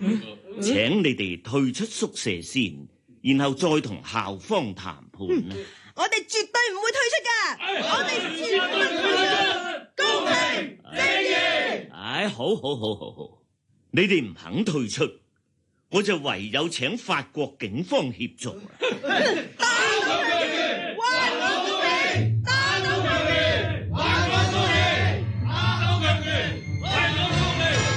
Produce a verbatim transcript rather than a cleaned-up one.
請你哋退出宿舍先，然後再同校方談判。 我哋絕對唔會退出噶，我哋絕不退出，公平正義。 唉，好好好好好，你哋唔肯退出，我就唯有請法國警方協助。